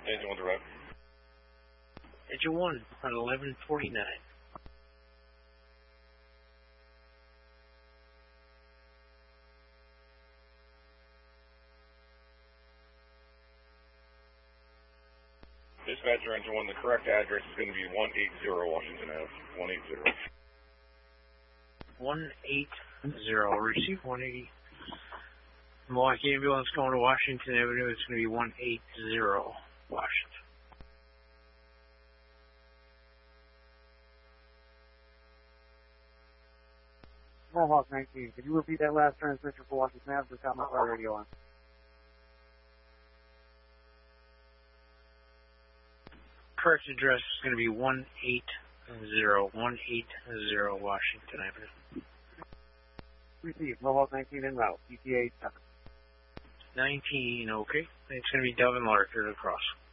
Engine 1 direct. Engine 1 on 1149. Dispatcher, Engine 1, the correct address is going to be 180 Washington Ave. 180. 180. Receive 180. Milwaukee ambulance going to Washington Avenue. It's going to be 180 Washington. Mohawk 19, could you repeat that last transmission for Washington Avenue? Just got my radio on. Correct address is going to be 180 Washington Avenue. Receive, Mohawk 19 en route, ETA 7. 19, okay. It's going to be Dove and Lark across.